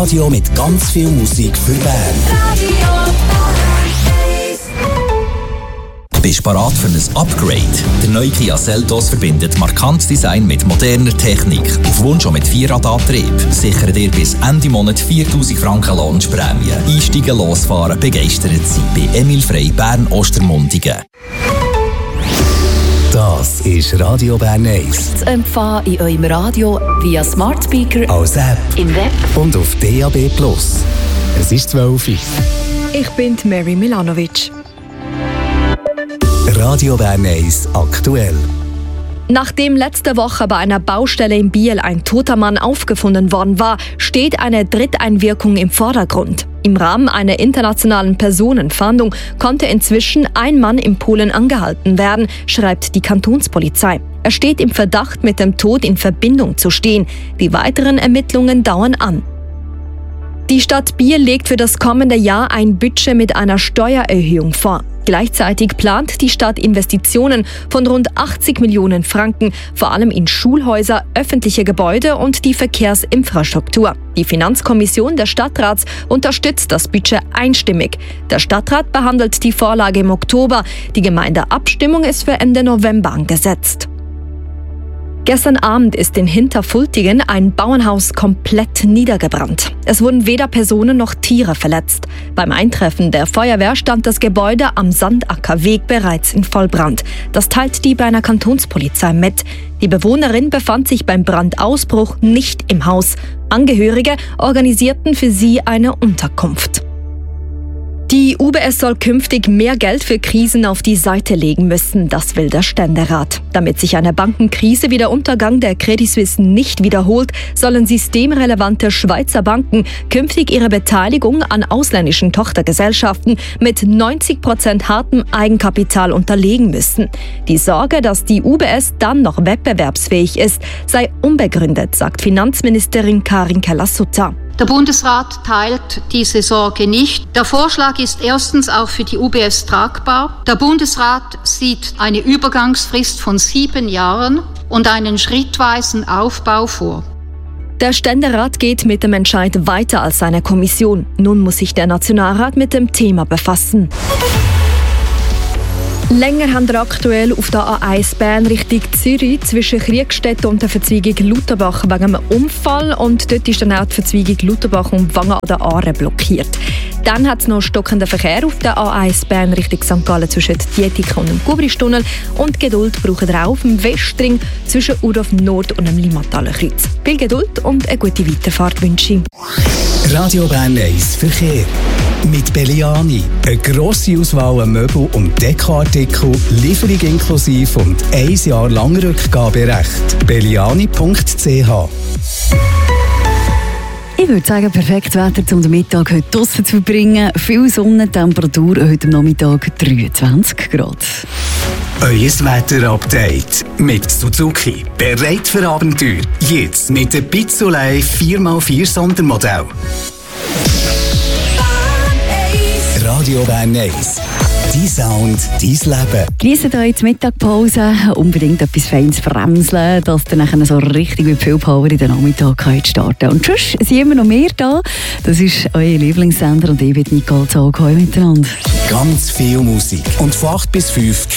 Radio mit ganz viel Musik für Bern. Bist du bereit für ein Upgrade? Der neue Kia Seltos verbindet markantes Design mit moderner Technik. Auf Wunsch auch mit Vierradantrieb. Sichere dir bis Ende Monat 4'000 Franken Launchprämie. Einsteigen, losfahren, begeistert sein. Bei Emil Frey, Bern-Ostermundigen. Das ist Radio Bern 1. Zu empfangen in eurem Radio via Smart Speaker, als App, im Web und auf DAB+. Es ist 12 Uhr. Ich bin Mary Milanovic. Radio Bern 1 aktuell. Nachdem letzte Woche bei einer Baustelle in Biel ein toter Mann aufgefunden worden war, steht eine Dritteinwirkung im Vordergrund. Im Rahmen einer internationalen Personenfahndung konnte inzwischen ein Mann in Polen angehalten werden, schreibt die Kantonspolizei. Er steht im Verdacht, mit dem Tod in Verbindung zu stehen. Die weiteren Ermittlungen dauern an. Die Stadt Biel legt für das kommende Jahr ein Budget mit einer Steuererhöhung vor. Gleichzeitig plant die Stadt Investitionen von rund 80 Millionen Franken, vor allem in Schulhäuser, öffentliche Gebäude und die Verkehrsinfrastruktur. Die Finanzkommission des Stadtrats unterstützt das Budget einstimmig. Der Stadtrat behandelt die Vorlage im Oktober. Die Gemeindeabstimmung ist für Ende November angesetzt. Gestern Abend ist in Hinterfultigen ein Bauernhaus komplett niedergebrannt. Es wurden weder Personen noch Tiere verletzt. Beim Eintreffen der Feuerwehr stand das Gebäude am Sandackerweg bereits in Vollbrand. Das teilt die Berner Kantonspolizei mit. Die Bewohnerin befand sich beim Brandausbruch nicht im Haus. Angehörige organisierten für sie eine Unterkunft. Die UBS soll künftig mehr Geld für Krisen auf die Seite legen müssen, das will der Ständerat. Damit sich eine Bankenkrise wie der Untergang der Credit Suisse nicht wiederholt, sollen systemrelevante Schweizer Banken künftig ihre Beteiligung an ausländischen Tochtergesellschaften mit 90% hartem Eigenkapital unterlegen müssen. Die Sorge, dass die UBS dann noch wettbewerbsfähig ist, sei unbegründet, sagt Finanzministerin Karin Keller-Sutter. Der Bundesrat teilt diese Sorge nicht. Der Vorschlag ist erstens auch für die UBS tragbar. Der Bundesrat sieht eine Übergangsfrist von 7 Jahren und einen schrittweisen Aufbau vor. Der Ständerat geht mit dem Entscheid weiter als seine Kommission. Nun muss sich der Nationalrat mit dem Thema befassen. Länger haben wir aktuell auf der A1 Bern Richtung Zürich zwischen Kriegstedt und der Verzweigung Lutherbach wegen einem Unfall. Und dort ist dann auch die Verzweigung Lutherbach und Wangen an der Aare blockiert. Dann hat es noch stockenden Verkehr auf der A1 Bern Richtung St. Gallen zwischen Dietikon und dem Gubristunnel. Und Geduld braucht ihr auch auf dem Westring zwischen Udorf Nord und dem Limataler Kreuz. Viel Geduld und eine gute Weiterfahrt wünsche ich. Radio Bern 1 Verkehr. Mit Belliani. Eine grosse Auswahl an Möbel- und Dekoartikel, Lieferung inklusive und 1 Jahr lang Rückgaberecht. belliani.ch. Ich würde sagen, perfektes Wetter, um den Mittag heute draussen zu verbringen. Viel Sonne, Temperatur heute am Nachmittag 23 Grad. Euer Wetter-Update mit Suzuki. Bereit für Abenteuer. Jetzt mit dem Pizzolei 4x4 Sondermodell. Radio Bern 1. Dein Sound, dein Leben. Genießt euch die Mittagpause, unbedingt etwas Feines bremseln, dass ihr nachher so richtig mit viel Power in den Nachmittag starten könnt. Und sonst sind immer noch mehr da. Das ist euer Lieblingssender und ich bin Nicole Zog. Hallo miteinander. Ganz viel Musik. Und von 8 bis 5